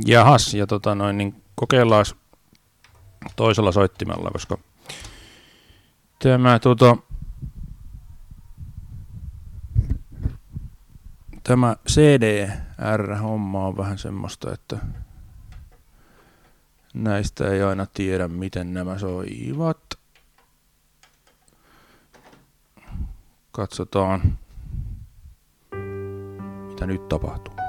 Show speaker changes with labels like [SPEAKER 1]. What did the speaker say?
[SPEAKER 1] Jahas, ja niin kokeillaan toisella soittimella, koska tämä CDR-homma on vähän semmoista, että näistä ei aina tiedä, miten nämä soivat. Katsotaan, mitä nyt tapahtuu.